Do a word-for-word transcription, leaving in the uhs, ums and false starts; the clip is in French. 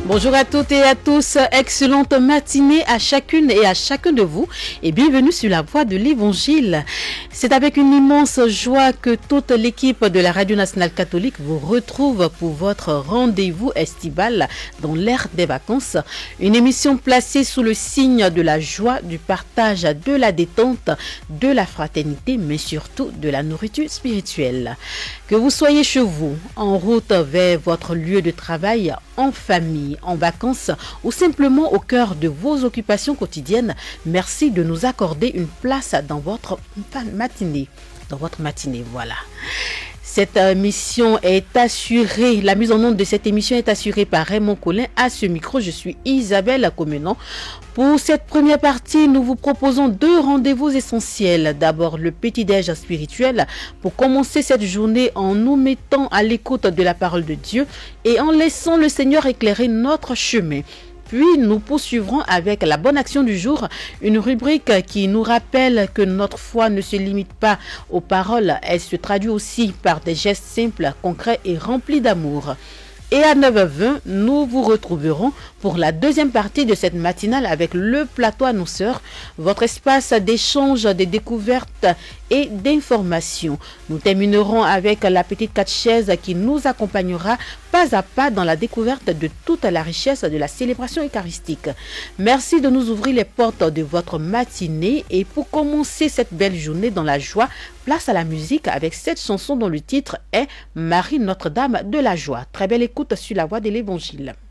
Bonjour à toutes et à tous, excellente matinée à chacune et à chacun de vous et bienvenue sur la voie de l'Évangile. C'est avec une immense joie que toute l'équipe de la Radio Nationale Catholique vous retrouve pour votre rendez-vous estival dans l'ère des vacances. Une émission placée sous le signe de la joie, du partage, de la détente, de la fraternité, mais surtout de la nourriture spirituelle. Que vous soyez chez vous, en route vers votre lieu de travail, en famille, en vacances ou simplement au cœur de vos occupations quotidiennes, merci de nous accorder une place dans votre matinée. Dans votre matinée, voilà. Cette émission est assurée, la mise en onde de cette émission est assurée par Raymond Collin. À ce micro, je suis Isabelle Comenon. Pour cette première partie, nous vous proposons deux rendez-vous essentiels. D'abord, le petit-déj spirituel pour commencer cette journée en nous mettant à l'écoute de la parole de Dieu et en laissant le Seigneur éclairer notre chemin. Puis nous poursuivrons avec la bonne action du jour, une rubrique qui nous rappelle que notre foi ne se limite pas aux paroles, elle se traduit aussi par des gestes simples, concrets et remplis d'amour. Et à neuf heures vingt, nous vous retrouverons pour la deuxième partie de cette matinale avec le plateau annonceur, votre espace d'échange, de découvertes et d'informations. Nous terminerons avec la petite catéchèse qui nous accompagnera pas à pas dans la découverte de toute la richesse de la célébration eucharistique. Merci de nous ouvrir les portes de votre matinée et pour commencer cette belle journée dans la joie, place à la musique avec cette chanson dont le titre est Marie Notre-Dame de la Joie. Très belle écoute sur la voie de l'Évangile.